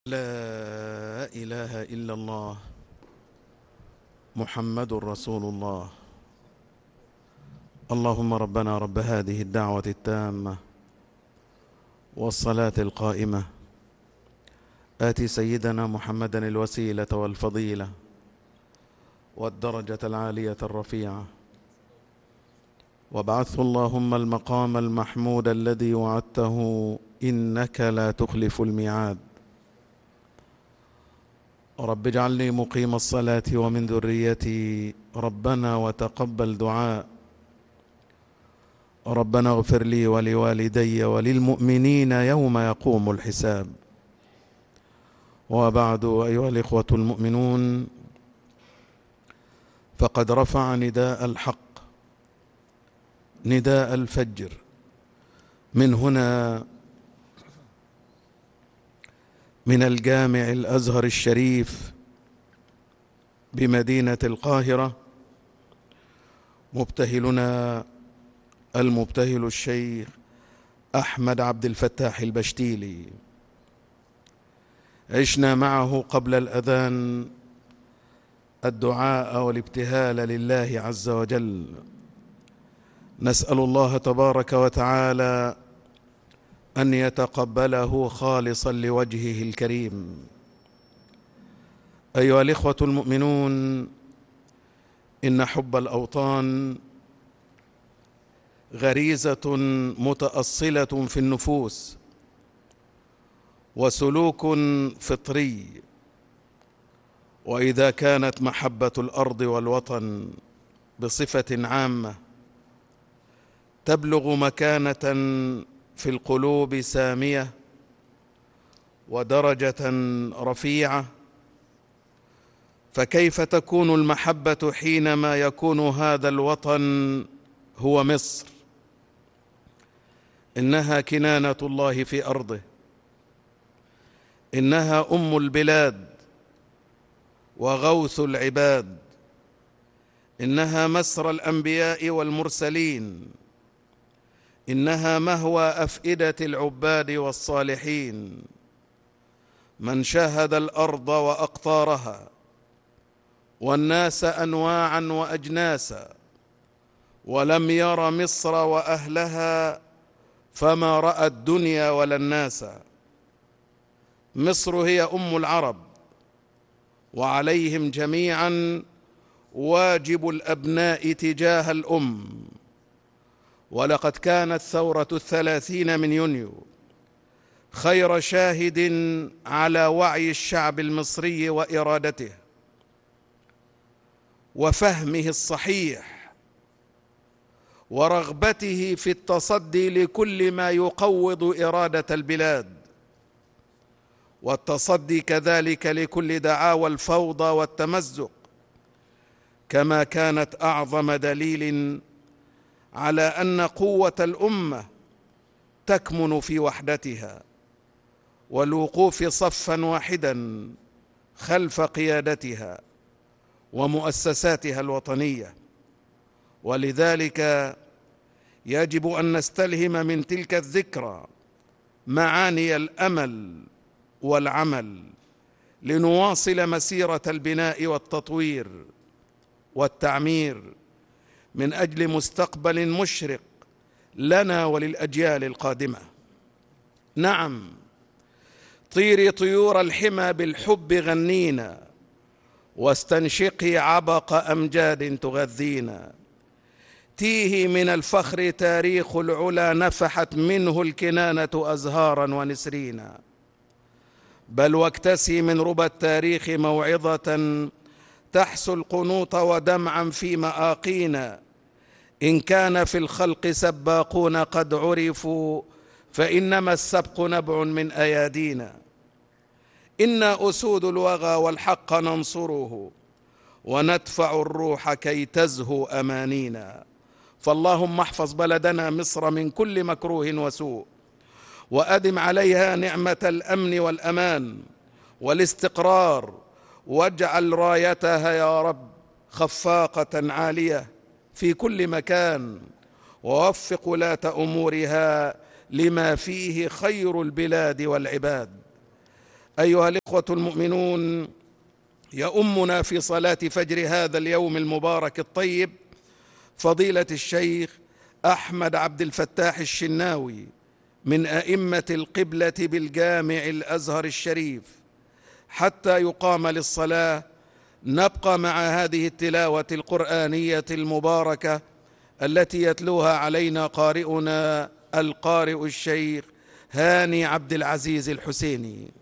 لا إله إلا الله محمد رسول الله. اللهم ربنا رب هذه الدعوة التامة والصلاة القائمة آت سيدنا محمدا الوسيلة والفضيلة والدرجة العالية الرفيعة، وابعثه اللهم المقام المحمود الذي وعدته إنك لا تخلف الميعاد. رب اجعلني مقيم الصلاة ومن ذريتي ربنا وتقبل دعاء. ربنا اغفر لي ولوالدي وللمؤمنين يوم يقوم الحساب. وبعد، أيها الإخوة المؤمنون، فقد رفع نداء الحق، نداء الفجر، من هنا من الجامع الأزهر الشريف بمدينة القاهرة، مبتهلنا المبتهل الشيخ أحمد عبد الفتاح البشتيلي. عشنا معه قبل الأذان الدعاء والابتهال لله عز وجل. نسأل الله تبارك وتعالى أن يتقبله خالصا لوجهه الكريم. أيها الإخوة المؤمنون، إن حب الأوطان غريزة متأصلة في النفوس وسلوك فطري، وإذا كانت محبة الأرض والوطن بصفة عامة تبلغ مكانة في القلوب سامية ودرجة رفيعة، فكيف تكون المحبة حينما يكون هذا الوطن هو مصر؟ إنها كنانة الله في أرضه، إنها أم البلاد وغوث العباد، إنها مسرى الأنبياء والمرسلين، إنها مهوى أفئدة العباد والصالحين. من شاهد الأرض وأقطارها والناس أنواعا وأجناسا ولم ير مصر وأهلها فما رأى الدنيا ولا الناس. مصر هي أم العرب، وعليهم جميعا واجب الأبناء تجاه الأم. ولقد كانت ثورة 30 من يونيو خير شاهد على وعي الشعب المصري وإرادته وفهمه الصحيح ورغبته في التصدي لكل ما يقوض إرادة البلاد، والتصدي كذلك لكل دعاوى الفوضى والتمزق، كما كانت أعظم دليل على أن قوة الأمة تكمن في وحدتها والوقوف صفا واحدا خلف قيادتها ومؤسساتها الوطنية. ولذلك يجب أن نستلهم من تلك الذكرى معاني الأمل والعمل لنواصل مسيرة البناء والتطوير والتعمير من أجل مستقبل مشرق لنا وللأجيال القادمة. نعم، طيري طيور الحمى بالحب غنينا، واستنشقي عبق أمجاد تغذينا. تيه من الفخر تاريخ العلا، نفحت منه الكنانة أزهارا ونسرينا. بل واكتسي من ربى التاريخ موعظة تحسو القنوط ودمعا في مآقينا. إن كان في الخلق سباقون قد عرفوا، فإنما السبق نبع من أيادينا. إنا أسود الوغى والحق ننصره، وندفع الروح كي تزهو أمانينا. فاللهم احفظ بلدنا مصر من كل مكروه وسوء، وأدم عليها نعمة الأمن والأمان والاستقرار، واجعل رايتها يا رب خفاقة عالية في كل مكان، ووفق ولاة أمورها لما فيه خير البلاد والعباد. أيها الإخوة المؤمنون، يؤمنا في صلاة فجر هذا اليوم المبارك الطيب فضيلة الشيخ أحمد عبد الفتاح الشناوي من أئمة القبلة بالجامع الأزهر الشريف. حتى يقام للصلاة نبقى مع هذه التلاوة القرآنية المباركة التي يتلوها علينا قارئنا القارئ الشيخ هاني عبد العزيز الحسيني.